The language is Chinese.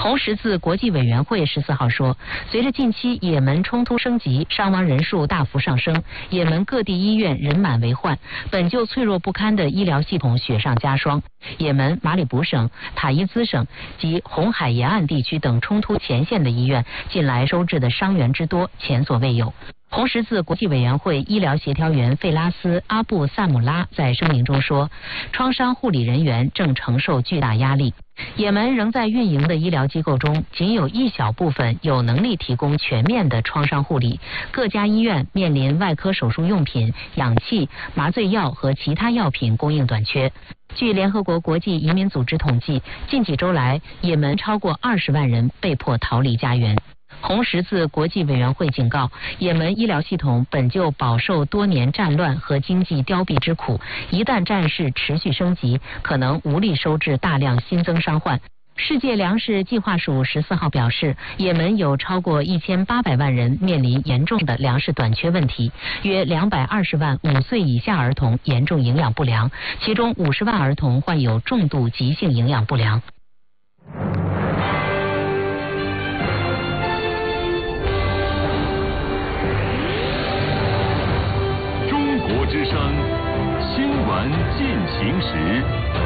红十字国际委员会14号说，随着近期也门冲突升级，伤亡人数大幅上升，也门各地医院人满为患，本就脆弱不堪的医疗系统雪上加霜。也门马里卜省、塔伊兹省及红海沿岸地区等冲突前线的医院，近来收治的伤员之多，前所未有。红十字国际委员会医疗协调员费拉斯·阿布萨姆拉在声明中说，创伤护理人员正承受巨大压力。也门仍在运营的医疗机构中，仅有一小部分有能力提供全面的创伤护理，各家医院面临外科手术用品、氧气、麻醉药和其他药品供应短缺。据联合国国际移民组织统计，近几周来，也门超过20万人被迫逃离家园。红十字国际委员会警告，也门医疗系统本就饱受多年战乱和经济凋敝之苦，一旦战事持续升级，可能无力收治大量新增伤患。世界粮食计划署14号表示，也门有超过1800万人面临严重的粮食短缺问题，约220万5岁以下儿童严重营养不良，其中50万儿童患有重度急性营养不良。 中国之声新闻进行时。